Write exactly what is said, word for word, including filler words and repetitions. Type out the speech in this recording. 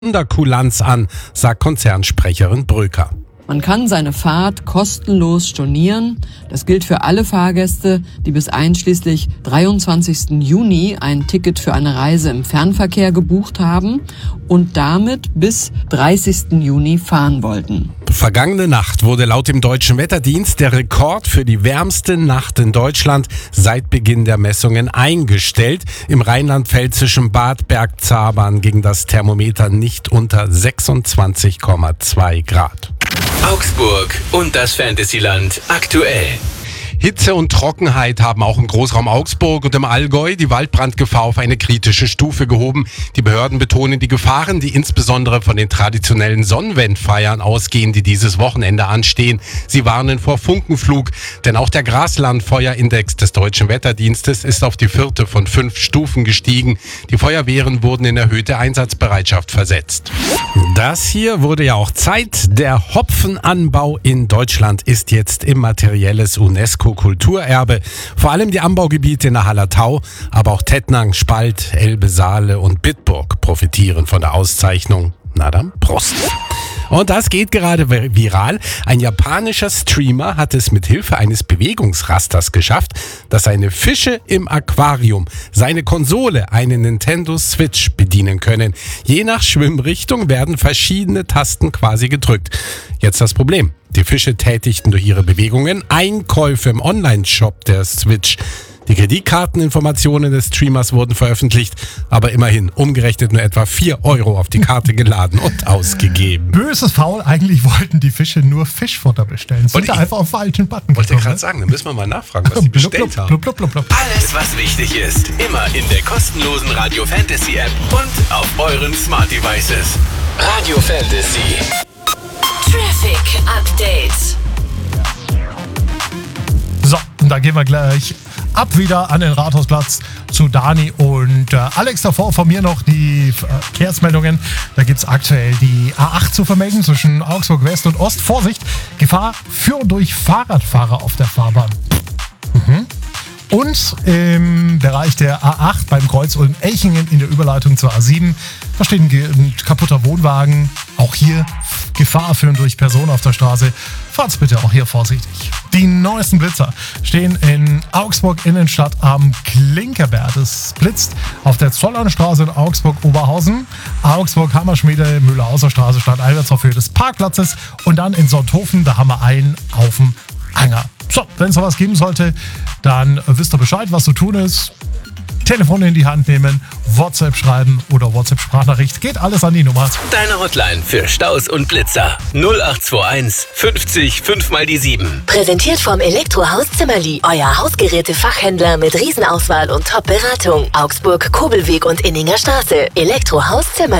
Sonderkulanz an, sagt Konzernsprecherin Bröker. Man kann seine Fahrt kostenlos stornieren. Das gilt für alle Fahrgäste, die bis einschließlich dreiundzwanzigsten Juni ein Ticket für eine Reise im Fernverkehr gebucht haben und damit bis dreißigsten Juni fahren wollten. Vergangene Nacht wurde laut dem Deutschen Wetterdienst der Rekord für die wärmste Nacht in Deutschland seit Beginn der Messungen eingestellt. Im rheinland-pfälzischen Bad Bergzabern ging das Thermometer nicht unter sechsundzwanzig Komma zwei Grad. Augsburg und das Fantasyland aktuell. Hitze und Trockenheit haben auch im Großraum Augsburg und im Allgäu die Waldbrandgefahr auf eine kritische Stufe gehoben. Die Behörden betonen die Gefahren, die insbesondere von den traditionellen Sonnenwendfeiern ausgehen, die dieses Wochenende anstehen. Sie warnen vor Funkenflug, denn auch der Graslandfeuerindex des Deutschen Wetterdienstes ist auf die vierte von fünf Stufen gestiegen. Die Feuerwehren wurden in erhöhte Einsatzbereitschaft versetzt. Das hier wurde ja auch Zeit. Der Hopfenanbau in Deutschland ist jetzt immaterielles UNESCO-Kulturerbe. Vor allem die Anbaugebiete in der Hallertau, aber auch Tettnang, Spalt, Elbe, Saale und Bitburg profitieren von der Auszeichnung. Na dann, Prost! Und das geht gerade viral. Ein japanischer Streamer hat es mit Hilfe eines Bewegungsrasters geschafft, dass seine Fische im Aquarium seine Konsole, eine Nintendo Switch, bedienen können. Je nach Schwimmrichtung werden verschiedene Tasten quasi gedrückt. Jetzt das Problem. Die Fische tätigten durch ihre Bewegungen Einkäufe im Online-Shop der Switch. Die Kreditkarteninformationen des Streamers wurden veröffentlicht, aber immerhin umgerechnet nur etwa vier Euro auf die Karte geladen und ausgegeben. Böses Faul, eigentlich wollten die Fische nur Fischfutter bestellen. Sind da einfach auf den falschen Button Wollte ich gerade sagen, dann müssen wir mal nachfragen, was die bestellt haben. Blub, blub, blub, blub. Alles, was wichtig ist, immer in der kostenlosen Radio Fantasy App und auf euren Smart Devices. Radio Fantasy. Traffic Update. So, und da gehen wir gleich ab wieder an den Rathausplatz zu Dani und äh, Alex. Davor von mir noch die Verkehrsmeldungen. Da gibt es aktuell die A acht zu vermelden zwischen Augsburg West und Ost. Vorsicht, Gefahr für und durch Fahrradfahrer auf der Fahrbahn. Mhm. Und im Bereich der A acht beim Kreuz Ulm-Elchingen in der Überleitung zur A sieben, da steht ein kaputter Wohnwagen. Auch hier Gefahr für und durch Personen auf der Straße. Fahrt's bitte auch hier vorsichtig. Die neuesten Blitzer stehen in Augsburg Innenstadt am Klinkerberg. Es blitzt auf der Zollernstraße in Augsburg-Oberhausen, Augsburg-Hammerschmiede, Mühlhauser Straße, Stadteinwärts auf Höhe des Parkplatzes und dann in Sonthofen, da haben wir einen auf dem Anger. So, wenn es sowas geben sollte, dann wisst ihr Bescheid, was zu tun ist. Telefon in die Hand nehmen, WhatsApp schreiben oder WhatsApp-Sprachnachricht. Geht alles an die Nummer. Deine Hotline für Staus und Blitzer. null acht zwei eins fünfzig fünf mal die sieben. Präsentiert vom Elektrohaus Zimmerli. Euer Hausgeräte-Fachhändler mit Riesenauswahl und Top-Beratung. Augsburg, Kobelweg und Inninger Straße. Elektrohaus Zimmerli.